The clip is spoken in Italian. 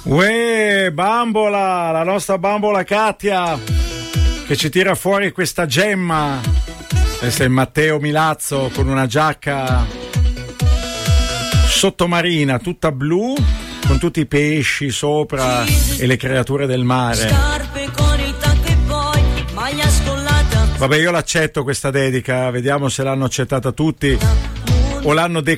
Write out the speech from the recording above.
Uè, bambola, la nostra bambola Katia che ci tira fuori questa gemma. Questo è Matteo Milazzo con una giacca sottomarina tutta blu con tutti i pesci sopra e le creature del mare. Vabbè, io l'accetto questa dedica, vediamo se l'hanno accettata tutti o l'hanno